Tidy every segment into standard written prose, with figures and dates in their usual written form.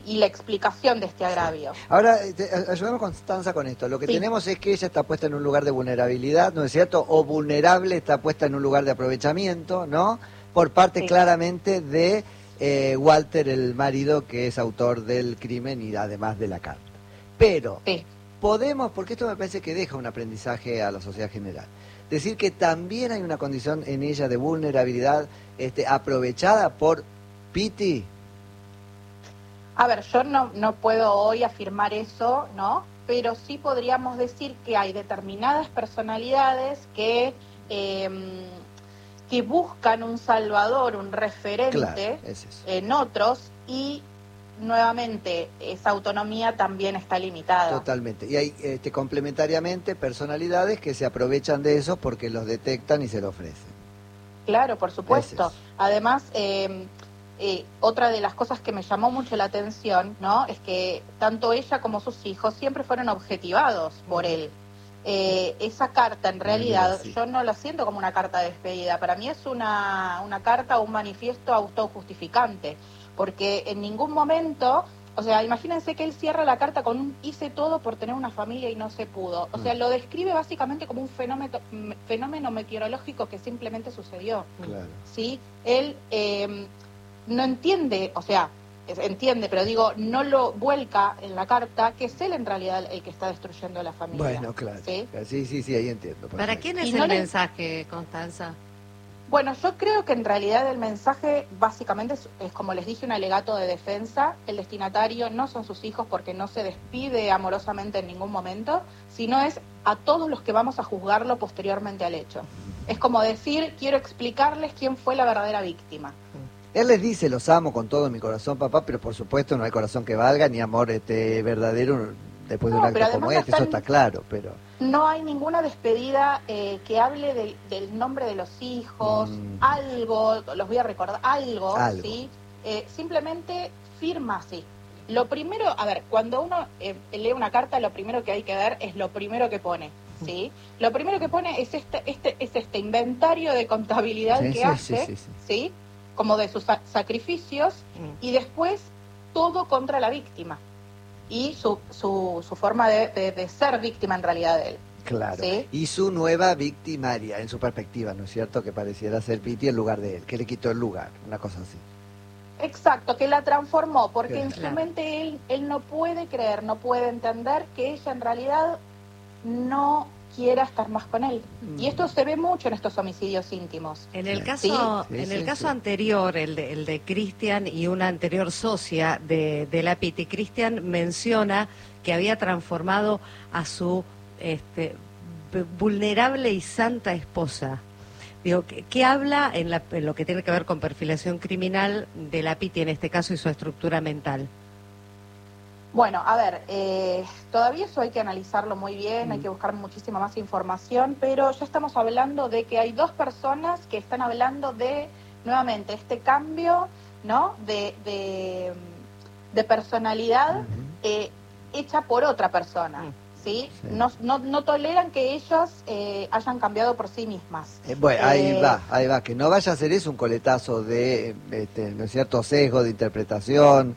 y la explicación de este agravio. Ahora, ayudamos Constanza con esto. Lo que tenemos es que ella está puesta en un lugar de vulnerabilidad, ¿no es cierto? O vulnerable, está puesta en un lugar de aprovechamiento, ¿no? Por parte claramente de Walter, el marido, que es autor del crimen y además de la carta. Pero podemos, porque esto me parece que deja un aprendizaje a la sociedad general, decir que también hay una condición en ella de vulnerabilidad aprovechada por Pitti. A ver, yo no puedo hoy afirmar eso, ¿no? Pero sí podríamos decir que hay determinadas personalidades que buscan un salvador, un referente en otros, y nuevamente esa autonomía también está limitada. Totalmente. Y hay complementariamente personalidades que se aprovechan de eso porque los detectan y se lo ofrecen. Claro, por supuesto. Además, otra de las cosas que me llamó mucho la atención, ¿no?, es que tanto ella como sus hijos siempre fueron objetivados por él. Esa carta, en realidad, yo no la siento como una carta de despedida. Para mí es una carta o un manifiesto autojustificante, porque en ningún momento, o sea, imagínense que él cierra la carta con un hice todo por tener una familia y no se pudo. O sea, lo describe básicamente como un fenómeno meteorológico que simplemente sucedió. Claro. ¿Sí? Él no entiende, o sea, entiende, pero digo, no lo vuelca en la carta, que es él en realidad el que está destruyendo la familia. Bueno, claro. Sí, ahí entiendo. ¿Para quién es el mensaje, Constanza? Bueno, yo creo que en realidad el mensaje básicamente es, como les dije, un alegato de defensa. El destinatario no son sus hijos porque no se despide amorosamente en ningún momento, sino es a todos los que vamos a juzgarlo posteriormente al hecho. Es como decir, quiero explicarles quién fue la verdadera víctima. Él les dice, los amo con todo mi corazón, papá, pero por supuesto no hay corazón que valga, ni amor verdadero después de un acto como este, eso está claro, pero... No hay ninguna despedida que hable del nombre de los hijos, algo, los voy a recordar, algo. ¿Sí? Simplemente firma así. Lo primero, a ver, cuando uno lee una carta, lo primero que hay que ver es lo primero que pone, ¿sí? Lo primero que pone es este inventario de contabilidad que hace, ¿sí? Como de sus sacrificios, y después todo contra la víctima y su forma de ser víctima en realidad de él. Claro, ¿sí? Y su nueva victimaria en su perspectiva, ¿no es cierto? Que pareciera ser Pitti en lugar de él, que le quitó el lugar, una cosa así. Exacto, que la transformó, porque en su mente él no puede creer, no puede entender que ella en realidad no quiera estar más con él. Y esto se ve mucho en estos homicidios íntimos. En el caso, anterior, el de Cristian y una anterior socia de la Pitti, Cristian menciona que había transformado a su vulnerable y santa esposa. Digo, ¿qué habla en lo que tiene que ver con perfilación criminal de la Pitti en este caso y su estructura mental? Bueno, a ver, todavía eso hay que analizarlo muy bien, hay que buscar muchísima más información, pero ya estamos hablando de que hay dos personas que están hablando de, nuevamente, este cambio, ¿no?, de personalidad hecha por otra persona, ¿sí? No toleran que ellas hayan cambiado por sí mismas. Bueno, ahí va, que no vaya a ser eso un coletazo de, ¿no es cierto?, sesgo de interpretación.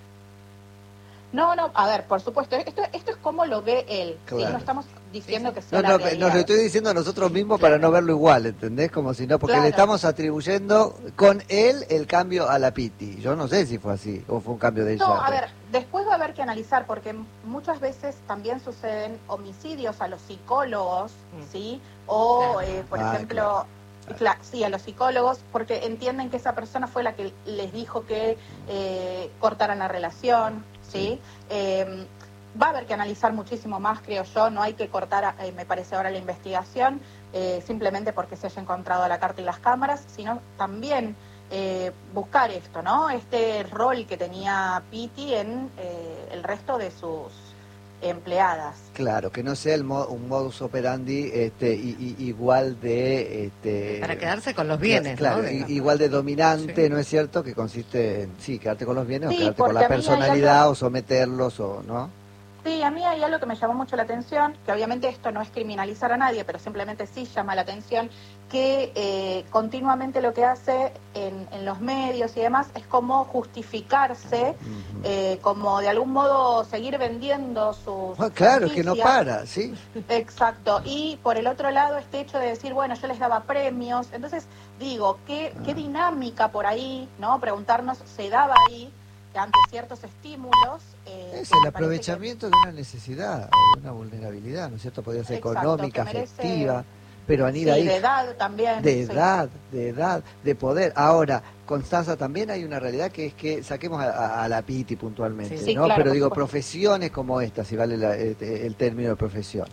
No, a ver, por supuesto, esto es como lo ve él, claro. ¿sí? No estamos diciendo que sea la realidad. Nos lo estoy diciendo a nosotros mismos para no verlo igual, ¿entendés? Como si no, porque le estamos atribuyendo con él el cambio a la Pitti. Yo no sé si fue así, o fue un cambio de ella. No, a ver, después va a haber que analizar, porque muchas veces también suceden homicidios a los psicólogos, ¿sí? O, por ejemplo... Sí, a los psicólogos, porque entienden que esa persona fue la que les dijo que cortaran la relación, ¿sí? Va a haber que analizar muchísimo más, creo yo, no hay que cortar, me parece ahora, la investigación, simplemente porque se haya encontrado la carta y las cámaras, sino también buscar esto, ¿no? Este rol que tenía Pitti en el resto de sus empleadas. Claro, que no sea un modus operandi igual de... para quedarse con los bienes, claro, ¿no? Igual de dominante, ¿no es cierto? Que consiste en, quedarte con los bienes o quedarte con la personalidad o someterlos, o ¿no? Sí, a mí hay algo que me llamó mucho la atención, que obviamente esto no es criminalizar a nadie, pero simplemente sí llama la atención, que continuamente lo que hace en los medios y demás es como justificarse, como de algún modo seguir vendiendo sus claro, noticias. que no para, ¿sí? Exacto, y por el otro lado este hecho de decir, bueno, yo les daba premios, entonces digo, ¿qué dinámica por ahí, no? Preguntarnos, ¿se daba ahí ante ciertos estímulos? Es el aprovechamiento de una necesidad o de una vulnerabilidad, ¿no es cierto? Podría ser económica, afectiva, pero Anida, sí, de edad también. De edad, de poder. Ahora, Constanza, también hay una realidad que es que saquemos a la Piti puntualmente, sí, ¿no? Claro, pero digo, profesiones como esta, si vale el término de profesión.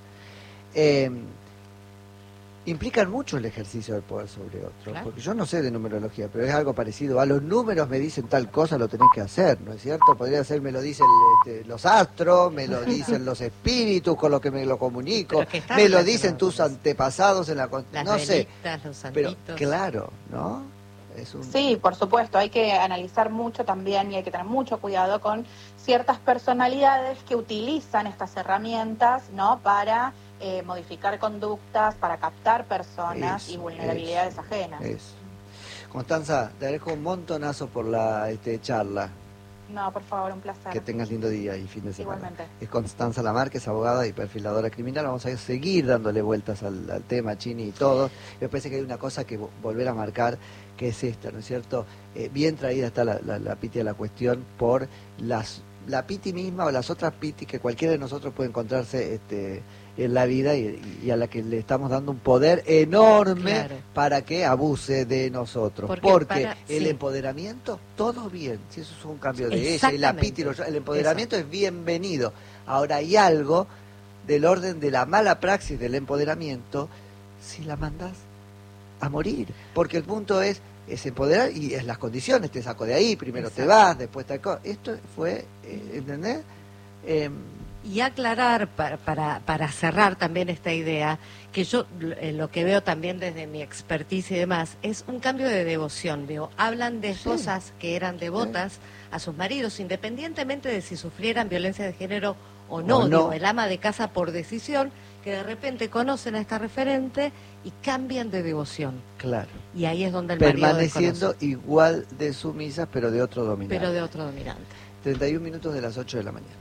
Implican mucho el ejercicio del poder sobre otro, claro. Porque yo no sé de numerología, pero es algo parecido. A los números me dicen tal cosa, lo tenés que hacer, ¿no es cierto? Podría ser, me lo dicen los astros, me lo dicen los espíritus con los que me lo comunico, me lo dicen tus antepasados en la... Las no sé, los santitos. pero claro, ¿no? Sí, por supuesto, hay que analizar mucho también y hay que tener mucho cuidado con ciertas personalidades que utilizan estas herramientas, ¿no? Para modificar conductas, para captar personas y vulnerabilidades ajenas. Constanza, te agradezco un montonazo por la charla. No, por favor, un placer. Que tengas lindo día y fin de semana. Igualmente. Es Constanza Lamarque, abogada y perfiladora criminal. Vamos a seguir dándole vueltas al tema, Chini, y todo. Me parece que hay una cosa que volver a marcar, que es esta, ¿no es cierto? Bien traída está la Piti a la cuestión por la Piti misma o las otras Piti que cualquiera de nosotros puede encontrarse en la vida y a la que le estamos dando un poder enorme para que abuse de nosotros. Porque el empoderamiento, todo bien, si eso es un cambio de ella y la Piti, el empoderamiento es bienvenido. Ahora hay algo del orden de la mala praxis del empoderamiento si la mandas a morir, porque el punto es empoderar y es las condiciones, te saco de ahí, primero te vas, después te... Esto fue, ¿entendés? Y aclarar, para cerrar también esta idea, que yo lo que veo también desde mi expertise y demás, es un cambio de devoción. Digo, hablan de esposas que eran devotas a sus maridos, independientemente de si sufrieran violencia de género o no. Digo, el ama de casa por decisión, que de repente conocen a esta referente y cambian de devoción. Claro. Y ahí es donde el marido permaneciendo igual de sumisas, pero de otro dominante. 31 minutos de las 8 de la mañana.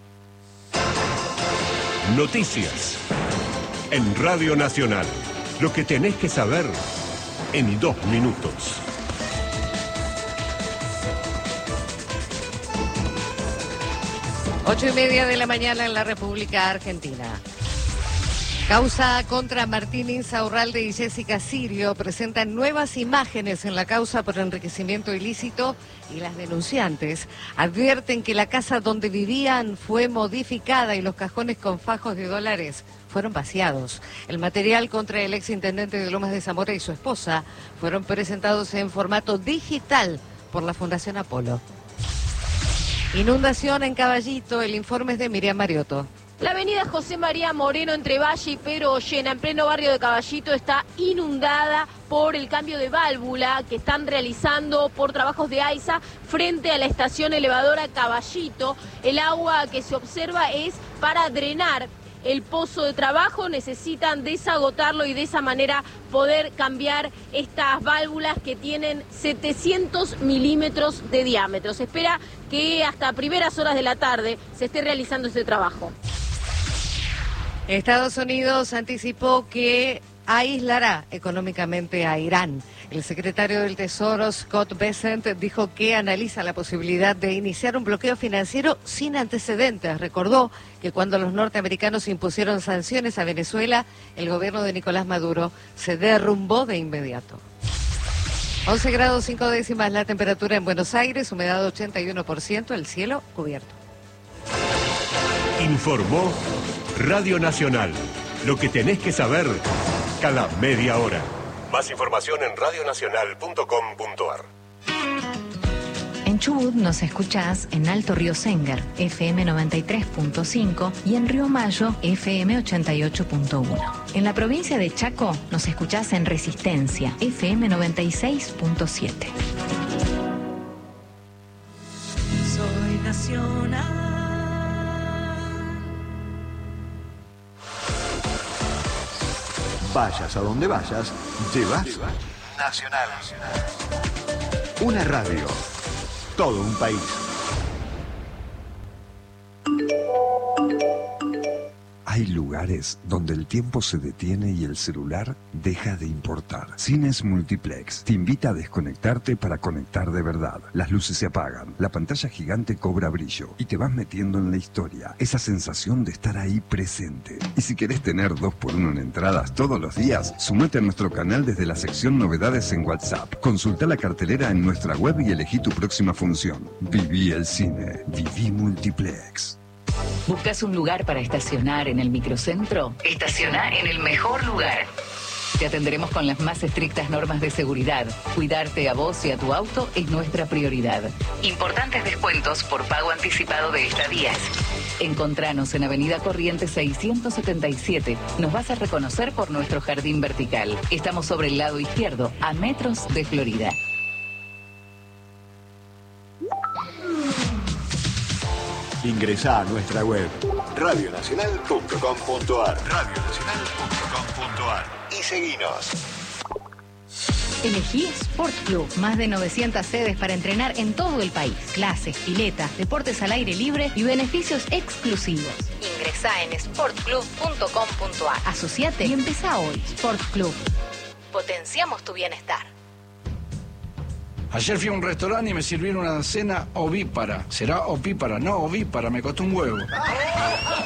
Noticias en Radio Nacional. Lo que tenés que saber en 2 minutos. 8:30 de la mañana en la República Argentina. Causa contra Martín Insaurralde y Jessica Sirio presentan nuevas imágenes en la causa por enriquecimiento ilícito y las denunciantes advierten que la casa donde vivían fue modificada y los cajones con fajos de dólares fueron vaciados. El material contra el exintendente de Lomas de Zamora y su esposa fueron presentados en formato digital por la Fundación Apolo. Inundación en Caballito, el informe es de Miriam Mariotto. La avenida José María Moreno entre Valle y Pedro Ollena, en pleno barrio de Caballito, está inundada por el cambio de válvula que están realizando por trabajos de AISA frente a la estación elevadora Caballito. El agua que se observa es para drenar el pozo de trabajo, necesitan desagotarlo y de esa manera poder cambiar estas válvulas que tienen 700 milímetros de diámetro. Se espera que hasta primeras horas de la tarde se esté realizando este trabajo. Estados Unidos anticipó que aislará económicamente a Irán. El secretario del Tesoro, Scott Bessent, dijo que analiza la posibilidad de iniciar un bloqueo financiero sin antecedentes. Recordó que cuando los norteamericanos impusieron sanciones a Venezuela, el gobierno de Nicolás Maduro se derrumbó de inmediato. 11 grados 5 décimas la temperatura en Buenos Aires, humedad 81%, el cielo cubierto. Informó Radio Nacional. Lo que tenés que saber cada media hora. Más información en radionacional.com.ar. En Chubut nos escuchás en Alto Río Sénger, FM 93.5 y en Río Mayo, FM 88.1. En la provincia de Chaco nos escuchás en Resistencia, FM 96.7. Soy nacional. Vayas a donde vayas, llevas Nacional. Una radio. Todo un país. Hay lugares donde el tiempo se detiene y el celular deja de importar. Cines Multiplex te invita a desconectarte para conectar de verdad. Las luces se apagan, la pantalla gigante cobra brillo y te vas metiendo en la historia. Esa sensación de estar ahí presente. Y si querés tener 2x1 en entradas todos los días, sumate a nuestro canal desde la sección Novedades en WhatsApp. Consulta la cartelera en nuestra web y elegí tu próxima función. Viví el cine. Viví Multiplex. ¿Buscas un lugar para estacionar en el microcentro? Estaciona en el mejor lugar. Te atenderemos con las más estrictas normas de seguridad. Cuidarte a vos y a tu auto es nuestra prioridad. Importantes descuentos por pago anticipado de estadías. Encontranos en Avenida Corrientes 677. Nos vas a reconocer por nuestro jardín vertical. Estamos sobre el lado izquierdo, a metros de Florida. Ingresá a nuestra web radionacional.com.ar y seguinos. Elegí Sport Club. Más de 900 sedes para entrenar en todo el país. Clases, piletas, deportes al aire libre y beneficios exclusivos. Ingresá en sportclub.com.ar. Asociate y empezá hoy. Sport Club. Potenciamos tu bienestar. Ayer fui a un restaurante y me sirvieron una cena ovípara. ¿Será opípara? No, ovípara, me costó un huevo.